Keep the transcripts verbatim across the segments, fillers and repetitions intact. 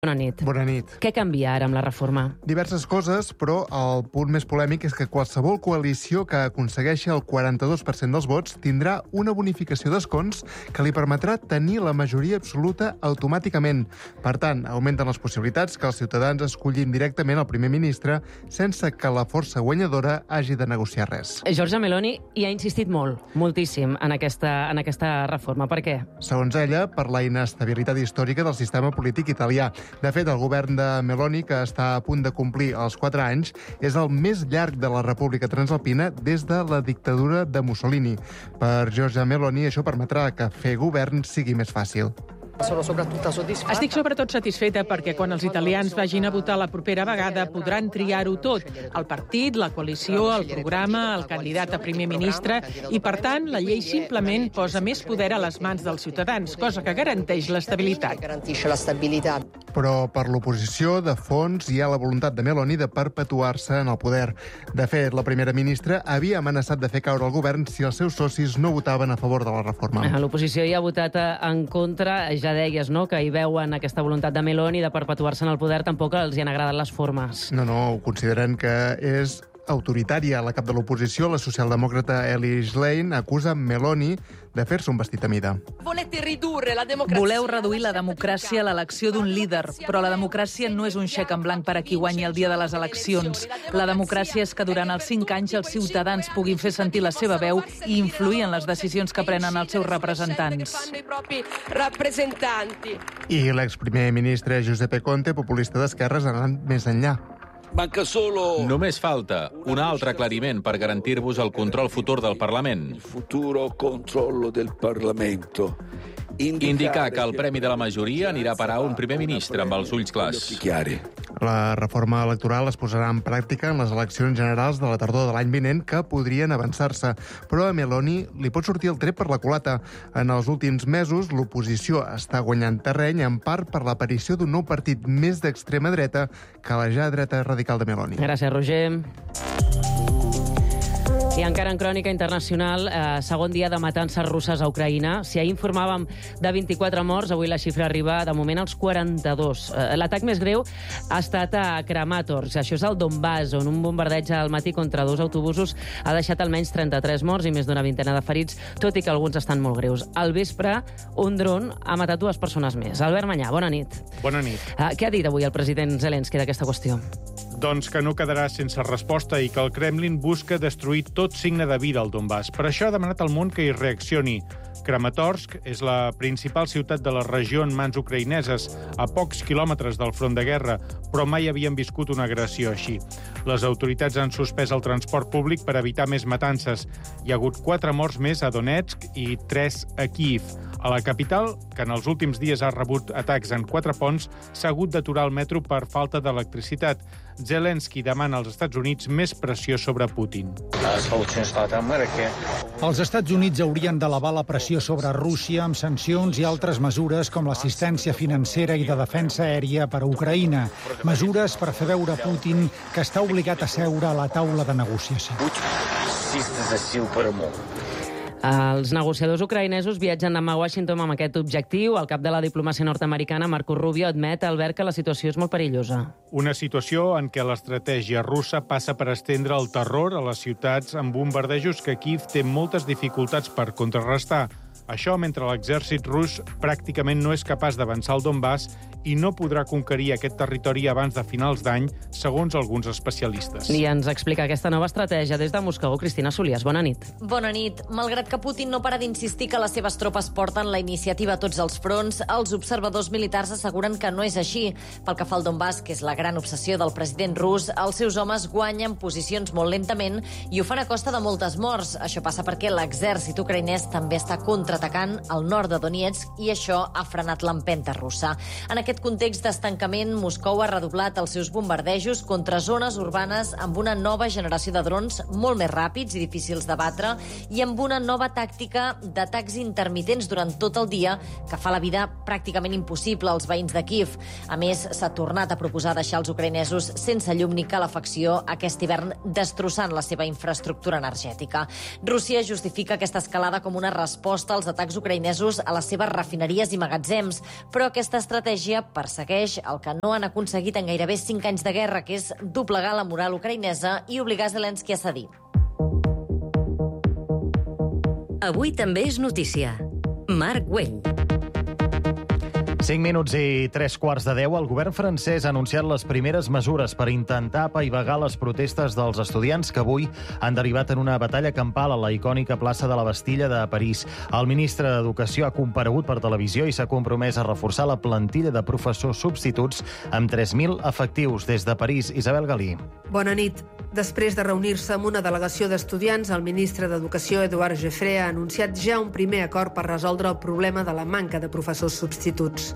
Bona nit. Bona nit. Què canvia ara amb la reforma? Diverses coses, però el punt més polèmic és que qualsevol coalició que aconsegueixi el quaranta-dos per cent dels vots tindrà una bonificació d'escons que li permetrà tenir la majoria absoluta automàticament. Per tant, augmenten les possibilitats que els ciutadans escollin directament el primer ministre sense que la força guanyadora hagi de negociar res. Giorgia Meloni hi ha insistit molt, moltíssim, en aquesta, en aquesta reforma. Per què? Segons ella, per la inestabilitat històrica del sistema polític italià. De fet, el govern de Meloni, que està a punt de complir els quatre anys, és el més llarg de la República Transalpina des de la dictadura de Mussolini. Per Giorgia Meloni, això permetrà que fer govern sigui més fàcil. Estic sobretot satisfeta perquè quan els italians vagin a votar la propera vegada podran triar-ho tot. El partit, la coalició, el programa, el candidat a primer ministre i, per tant, la llei simplement posa més poder a les mans dels ciutadans, cosa que garanteix l'estabilitat. Però per l'oposició, de fons, hi ha la voluntat de Meloni de perpetuar-se en el poder. De fet, la primera ministra havia amenaçat de fer caure el govern si els seus socis no votaven a favor de la reforma. L'oposició hi ha votat en contra. Ja deies, no?, que hi veuen aquesta voluntat de Meloni de perpetuar-se en el poder, tampoc els hi han agradat les formes. No, no, consideren que és autoritària. La cap de l'oposició, la socialdemòcrata Elly Schlein, acusa Meloni de fer-se un vestit a mida. Voleu reduir la democràcia a l'elecció d'un líder, però la democràcia no és un xec en blanc per a qui guanyi el dia de les eleccions. La democràcia és que durant els cinc anys els ciutadans puguin fer sentir la seva veu i influir en les decisions que prenen els seus representants. I l'exprimer ministre Giuseppe Conte, populista d'esquerres, ha anat més enllà. Manca solo... Només falta un altre aclariment per garantir-vos el control futur del Parlament. Il futuro controllo del Parlamento. Indicar que el premi de la majoria anirà a parar a un primer ministre amb els ulls clars. La reforma electoral es posarà en pràctica en les eleccions generals de la tardor de l'any vinent, que podrien avançar-se. Però a Meloni li pot sortir el tret per la culata. En els últims mesos, l'oposició està guanyant terreny, en part per l'aparició d'un nou partit més d'extrema dreta que la ja dreta radical de Meloni. Gràcies, Roger. I encara en crònica internacional, eh, segon dia de matances russes a Ucraïna. Si ahir informàvem de vint-i-quatre morts, avui la xifra arriba de moment als quaranta-dos. Eh, L'atac més greu ha estat a Kramatorsk. Això és al Donbass, on un bombardeig al matí contra dos autobusos ha deixat almenys trenta-tres morts i més d'una vintena de ferits, tot i que alguns estan molt greus. Al vespre, un dron ha matat dues persones més. Albert Manyà, bona nit. Bona nit. Eh, què ha dit avui el president Zelensky d'aquesta qüestió? Doncs que no quedarà sense resposta i que el Kremlin busca destruir tot signe de vida al Donbass. Per això ha demanat al món que hi reaccioni. Kramatorsk és la principal ciutat de la regió en mans ucraïneses, a pocs quilòmetres del front de guerra, però mai havien viscut una agressió així. Les autoritats han suspès el transport públic per evitar més matances. Hi ha hagut quatre morts més a Donetsk i tres a Kíiv. A la capital, que en els últims dies ha rebut atacs en quatre ponts, s'ha hagut d'aturar el metro per falta d'electricitat. Zelensky demana als Estats Units més pressió sobre Putin. Els Estats Units haurien d'elevar la pressió sobre Rússia amb sancions i altres mesures com l'assistència financera i de defensa aèria per a Ucraïna. Mesures per fer veure a Putin que està obligat a seure a la taula de negociació. Els negociadors ucraïnesos viatgen demà a Washington amb aquest objectiu. El cap de la diplomàcia nord-americana, Marco Rubio, admet, Albert, que la situació és molt perillosa. Una situació en què l'estratègia russa passa per estendre el terror a les ciutats amb bombardejos que Kíiv té moltes dificultats per contrarrestar. Això mentre l'exèrcit rus pràcticament no és capaç d'avançar al Donbass i no podrà conquerir aquest territori abans de finals d'any, segons alguns especialistes. I ens explica aquesta nova estratègia des de Moscou, Cristina Solias. Bona nit. Bona nit. Malgrat que Putin no para d'insistir que les seves tropes porten la iniciativa a tots els fronts, els observadors militars asseguren que no és així. Pel que fa al Donbass, que és la gran obsessió del president rus, els seus homes guanyen posicions molt lentament i ho fan a costa de moltes morts. Això passa perquè l'exèrcit ucraïnès també està contraatacant al nord de Donetsk i això ha frenat l'empenta russa. En aquest context d'estancament, Moscou ha redoblat els seus bombardejos contra zones urbanes amb una nova generació de drons molt més ràpids i difícils de batre i amb una nova tàctica d'atacs intermitents durant tot el dia que fa la vida pràcticament impossible als veïns de Kíiv. A més, s'ha tornat a proposar deixar els ucraïnesos sense llum ni calefacció aquest hivern, destrossant la seva infraestructura energètica. Rússia justifica aquesta escalada com una resposta als els atacs ucraïnesos a les seves refineries i magatzems. Però aquesta estratègia persegueix el que no han aconseguit en gairebé cinc anys de guerra, que és doblegar la moral ucraïnesa i obligar Zelensky a cedir. Avui també és notícia. Marc Güell. cinc minuts i tres quarts de deu, el govern francès ha anunciat les primeres mesures per intentar apaivagar les protestes dels estudiants que avui han derivat en una batalla campal a la icònica plaça de la Bastilla de París. El ministre d'Educació ha comparegut per televisió i s'ha compromès a reforçar la plantilla de professors substituts amb tres mil efectius. Des de París, Isabel Galí. Bona nit. Després de reunir-se amb una delegació d'estudiants, el ministre d'Educació, Édouard Geoffrey, ha anunciat ja un primer acord per resoldre el problema de la manca de professors substituts.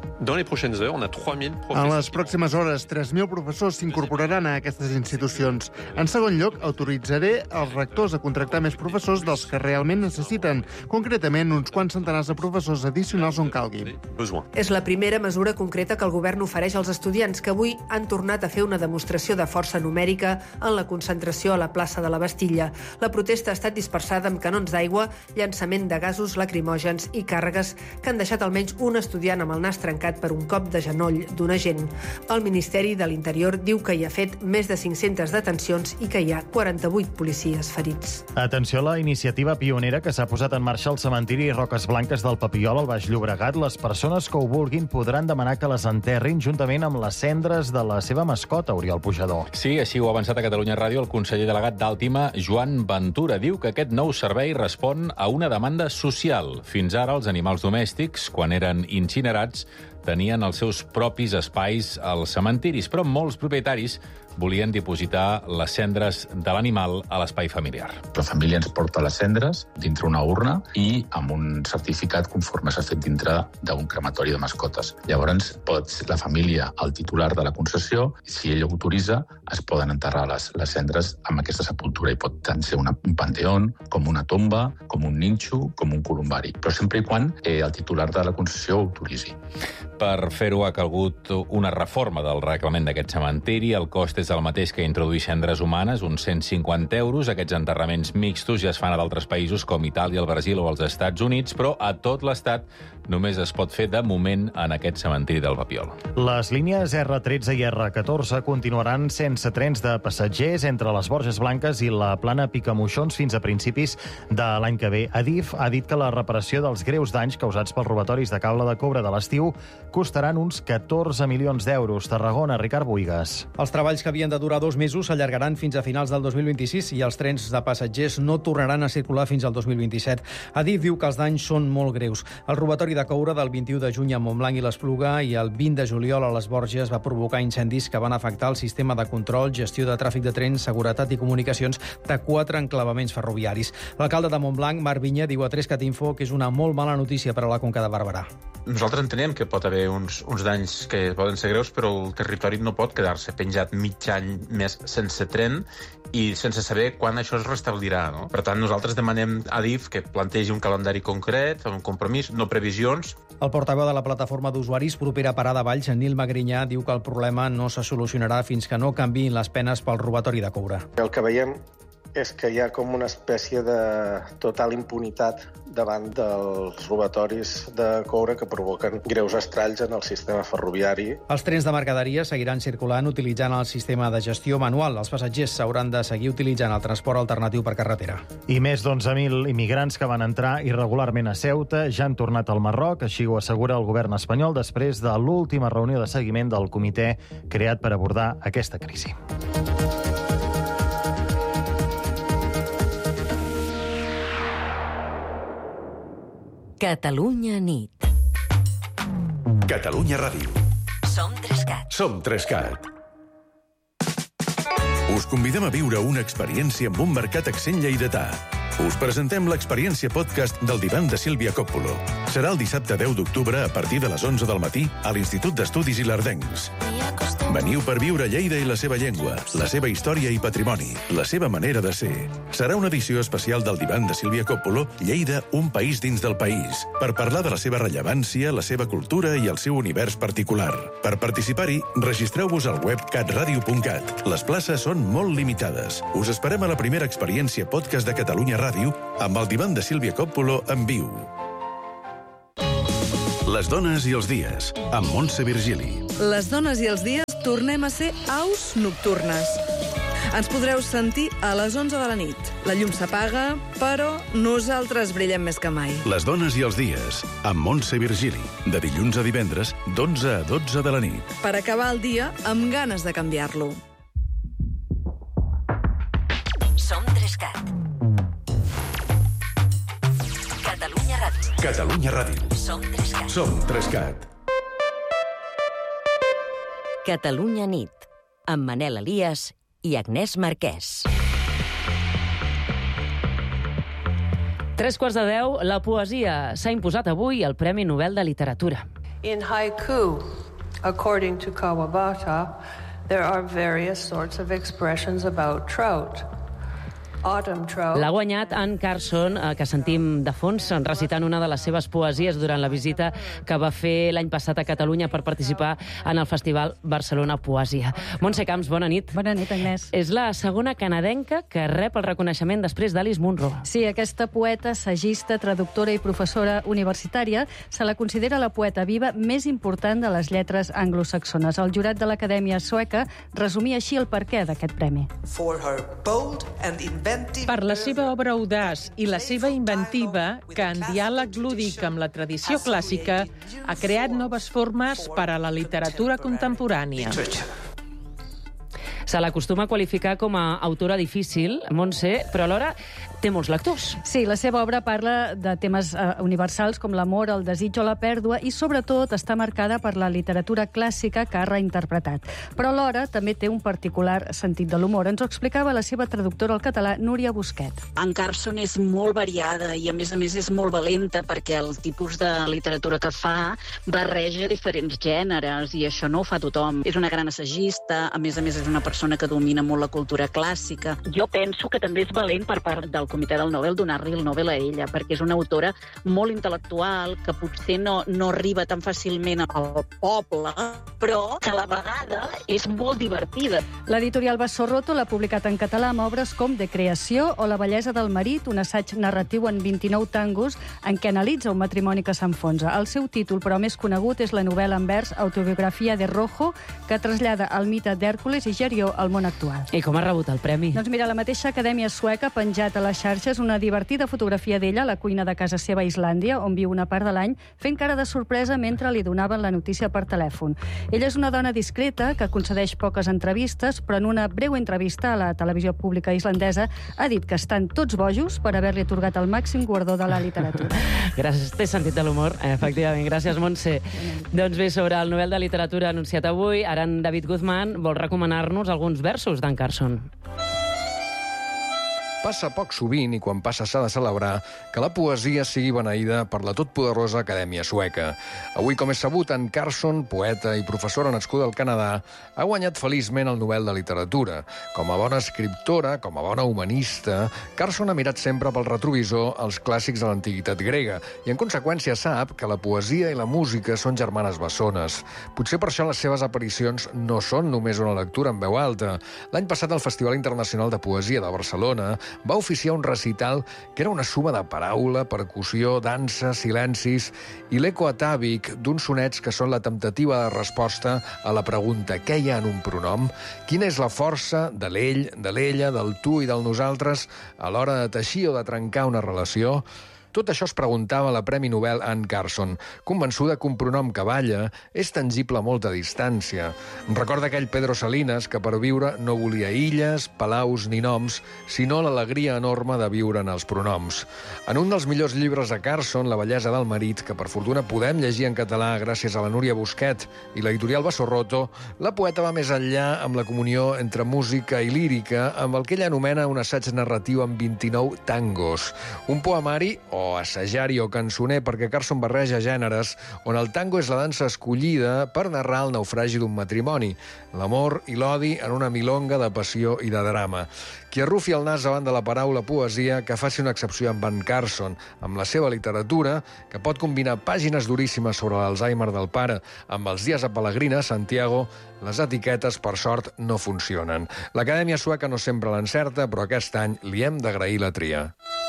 En les pròximes hores, tres mil professors s'incorporaran a aquestes institucions. En segon lloc, autoritzaré els rectors a contractar més professors dels que realment necessiten, concretament uns quants centenars de professors addicionals on calgui. És la primera mesura concreta que el govern ofereix als estudiants, que avui han tornat a fer una demostració de força numèrica en la concentració a la plaça de la Bastilla. La protesta ha estat dispersada amb canons d'aigua, llançament de gasos lacrimògens i càrregues que han deixat almenys un estudiant amb el nas trencat per un cop de genoll d'un agent. El Ministeri de l'Interior diu que hi ha fet més de cinc-centes detencions i que hi ha quaranta-vuit policies ferits. Atenció a la iniciativa pionera que s'ha posat en marxa al cementiri Roques Blanques del Papiol, al Baix Llobregat. Les persones que ho vulguin podran demanar que les enterrin juntament amb les cendres de la seva mascota, Oriol Pujador. Sí, així ho ha avançat a Catalunya Ràdio el conseller delegat d'Àltima, Joan Ventura. Diu que aquest nou servei respon a una demanda social. Fins ara, els animals domèstics, quan eren incinerats, tenien els seus propis espais als cementiris, però molts propietaris volien dipositar les cendres de l'animal a l'espai familiar. La família ens porta les cendres dintre una urna i amb un certificat conforme s'ha fet dintre d'un crematori de mascotes. Llavors, pot la família, el titular de la concessió, si ell ho autoritza, es poden enterrar les, les cendres amb aquesta sepultura i pot tant ser una, un panteón, com una tomba, com un ninxo, com un columbari, però sempre i quan eh, el titular de la concessió ho autoritzi. Per fer-ho ha calgut una reforma del reglament d'aquest cementiri. El cost és el mateix que introduir cendres humanes, uns cent cinquanta euros. Aquests enterraments mixtos ja es fan a d'altres països com Itàlia, el Brasil o els Estats Units, però a tot l'Estat només es pot fer de moment en aquest cementiri del Papiol. Les línies erre tretze i erre catorze continuaran sense trens de passatgers entre les Borges Blanques i la Plana Picamoixons fins a principis de l'any que ve. Adif ha dit que la reparació dels greus danys causats pels robatoris de cable de cobre de l'estiu costaran uns catorze milions d'euros. Tarragona, Ricard Buigas. Els treballs que havien de durar dos mesos s'allargaran fins a finals del dos mil vint-i-sis i els trens de passatgers no tornaran a circular fins al dos mil vint-i-set. Adif diu que els danys són molt greus. El robatori de coure del vint-i-u de juny a Montblanc i l'Espluga i el vint de juliol a les Borges va provocar incendis que van afectar el sistema de control, gestió de tràfic de trens, seguretat i comunicacions de quatre enclavaments ferroviaris. L'alcalde de Montblanc, Marc Vinya, diu a Trescat Info que és una molt mala notícia per a la Conca de Barberà. Nosaltres entenem que pot haver uns, uns danys que poden ser greus, però el territori no pot quedar-se penjat mig any més sense tren i sense saber quan això es restablirà. No? Per tant, nosaltres demanem a Adif que plantegi un calendari concret, un compromís, no previsions. El portaveu de la plataforma d'usuaris Propera Parada Valls, Nil Magrinyà, diu que el problema no se solucionarà fins que no canviïn les penes pel robatori de coure. El que veiem és que hi ha com una espècie de total impunitat davant dels robatoris de coure que provoquen greus estralls en el sistema ferroviari. Els trens de mercaderies seguiran circulant utilitzant el sistema de gestió manual. Els passatgers s'hauran de seguir utilitzant el transport alternatiu per carretera. I més d'onze mil immigrants que van entrar irregularment a Ceuta ja han tornat al Marroc, així ho assegura el govern espanyol després de l'última reunió de seguiment del comitè creat per abordar aquesta crisi. Catalunya nit. Catalunya Ràdio. Som Trescat. Som Trescat. Us convidem a viure una experiència amb un mercat accent lleidatà. Us presentem l'experiència podcast del divan de Sílvia Coppolo. Serà el dissabte deu d'octubre a partir de les onze del matí a l'Institut d'Estudis Ilerdencs. Veniu per viure Lleida i la seva llengua, la seva història i patrimoni, la seva manera de ser. Serà una edició especial del divan de Sílvia Coppolo, Lleida, un país dins del país, per parlar de la seva rellevància, la seva cultura i el seu univers particular. Per participar-hi, registreu-vos al web catradio punt cat. Les places són molt limitades. Us esperem a la primera experiència podcast de Catalunya Ràdio amb el divan de Sílvia Coppolo en viu. Les dones i els dies, amb Montse Virgili. Les dones i els dies tornem a ser aus nocturnes. Ens podreu sentir a les onze de la nit. La llum s'apaga, però nosaltres brillem més que mai. Les dones i els dies, amb Montse Virgili. De dilluns a divendres, d'onze a dotze de la nit. Per acabar el dia amb ganes de canviar-lo. Som Trescat. Catalunya Ràdio. Catalunya Ràdio. Som Trescat. Som Trescat. Catalunya nit. Amb Manel Elias i Agnès Marquès. Tres quarts de deu, la poesia s'ha imposat avui al Premi Nobel de Literatura. In haiku, according to Kawabata, there are various sorts of expressions about trout. Autumn trout. L'ha guanyat Anne Carson, que sentim de fons, recitant una de les seves poesies durant la visita que va fer l'any passat a Catalunya per participar en el Festival Barcelona Poesia. Montse Camps, bona nit. Bona nit, Agnès. És la segona canadenca que rep el reconeixement després d'Alice Munro. Sí, aquesta poeta, sagista, traductora i professora universitària se la considera la poeta viva més important de les lletres anglosaxones. El jurat de l'Acadèmia Sueca resumia així el perquè d'aquest premi. For her bold and inventive Per la seva obra audaç i la seva inventiva, que en diàleg lúdic amb la tradició clàssica ha creat noves formes per a la literatura contemporània. Se l'acostuma a qualificar com a autora difícil, Montse, però alhora té molts lectors. Sí, la seva obra parla de temes eh, universals com l'amor, el desig o la pèrdua i, sobretot, està marcada per la literatura clàssica que ha reinterpretat. Però alhora també té un particular sentit de l'humor. Ens ho explicava la seva traductora al català, Núria Busquet. Anne Carson és molt variada i, a més a més, és molt valenta perquè el tipus de literatura que fa barreja diferents gèneres i això no ho fa tothom. És una gran assagista, a més a més és una persona que domina molt la cultura clàssica. Jo penso que també és valent per part del Comitè del Nobel donar-li el Nobel a ella, perquè és una autora molt intel·lectual, que potser no, no arriba tan fàcilment al poble, però que a la vegada és molt divertida. L'editorial Basso Roto l'ha publicat en català amb obres com De creació o La bellesa del marit, un assaig narratiu en vint-i-nou tangos en què analitza un matrimoni que s'enfonsa. El seu títol, però més conegut, és la novel·la en vers Autobiografia de Rojo, que trasllada el mite d'Hèrcules i Gerió al món actual. I com ha rebut el premi? Doncs mira, la mateixa Acadèmia Sueca ha penjat a les xarxes una divertida fotografia d'ella a la cuina de casa seva a Islàndia, on viu una part de l'any, fent cara de sorpresa mentre li donaven la notícia per telèfon. Ella és una dona discreta que concedeix poques entrevistes, però en una breu entrevista a la televisió pública islandesa ha dit que estan tots bojos per haver-li atorgat el màxim guardó de la literatura. Gràcies, té sentit de l'humor, efectivament. Gràcies, Montse. Doncs bé, sobre el Nobel de Literatura anunciat avui, ara en David Guzmán vol recomanar-nos alguns versos d'en Carson. Passa poc sovint, i quan passa s'ha de celebrar, que la poesia sigui beneïda per la totpoderosa Acadèmia Sueca. Avui, com és sabut, Anne Carson, poeta i professora nascuda al Canadà, ha guanyat feliçment el Nobel de Literatura. Com a bona escriptora, com a bona humanista, Carson ha mirat sempre pel retrovisor els clàssics de l'antiguitat grega i, en conseqüència, sap que la poesia i la música són germanes bessones. Potser per això les seves aparicions no són només una lectura en veu alta. L'any passat, al Festival Internacional de Poesia de Barcelona, va oficiar un recital que era una suma de paraula, percussió, dansa, silencis i l'eco atàvic d'uns sonets que són la temptativa de resposta a la pregunta què hi ha en un pronom, quina és la força de l'ell, de l'ella, del tu i del nosaltres a l'hora de teixir o de trencar una relació. Tot això es preguntava la Premi Nobel Anne Carson, convençuda que un pronom que balla és tangible a molta distància. Recorda aquell Pedro Salinas que per viure no volia illes, palaus ni noms, sinó l'alegria enorme de viure en els pronoms. En un dels millors llibres de Carson, La bellesa del marit, que per fortuna podem llegir en català gràcies a la Núria Busquet i l'editorial Basso Roto, la poeta va més enllà amb la comunió entre música i lírica, amb el que ella anomena un assaig narratiu amb vint-i-nou tangos. Un poemari o assajari o cançoner, perquè Carson barreja gèneres, on el tango és la dansa escollida per narrar el naufragi d'un matrimoni, l'amor i l'odi en una milonga de passió i de drama. Qui arrufi el nas davant de la paraula poesia, que faci una excepció amb Anne Carson, amb la seva literatura, que pot combinar pàgines duríssimes sobre l'Alzheimer del pare amb els dies a Pellegrina, a Santiago, les etiquetes, per sort, no funcionen. L'Acadèmia Sueca no sempre l'encerta, però aquest any li hem d'agrair la tria.